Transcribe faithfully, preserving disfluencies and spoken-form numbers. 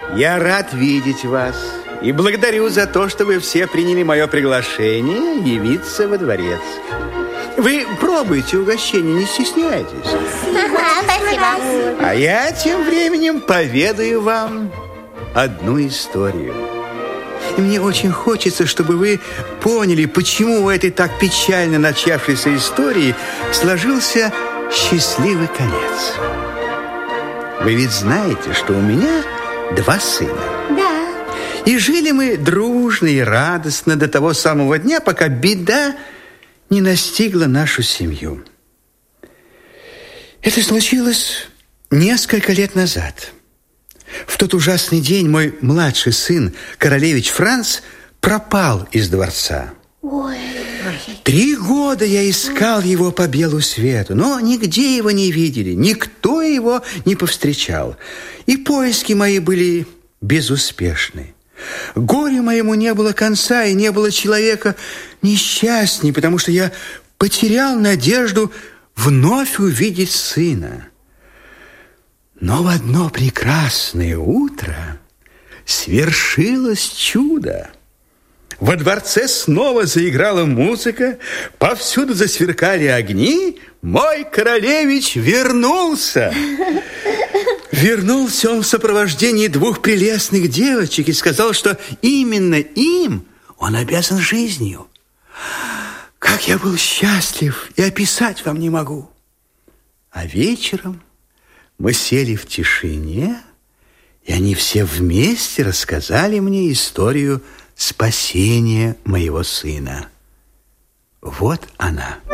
Я рад видеть вас и благодарю за то, что вы все приняли мое приглашение явиться во дворец. Вы пробуйте угощение, не стесняйтесь. Спасибо. А я тем временем поведаю вам одну историю. И мне очень хочется, чтобы вы поняли, почему у этой так печально начавшейся истории сложился счастливый конец. Вы ведь знаете, что у меня два сына. Да. И жили мы дружно и радостно до того самого дня, пока беда не настигла нашу семью. Это случилось несколько лет назад. В тот ужасный день мой младший сын, королевич Франц, пропал из дворца. Ой. Три года я искал его по белу свету, но нигде его не видели, никто его не повстречал. И поиски мои были безуспешны. Горю моему не было конца, и не было человека несчастней, потому что я потерял надежду вновь увидеть сына. Но в одно прекрасное утро свершилось чудо. Во дворце снова заиграла музыка, повсюду засверкали огни. Мой королевич вернулся. Вернулся он в сопровождении двух прелестных девочек и сказал, что именно им он обязан жизнью. Как я был счастлив, и описать вам не могу. А вечером мы сели в тишине, и они все вместе рассказали мне историю спасения моего сына. Вот она.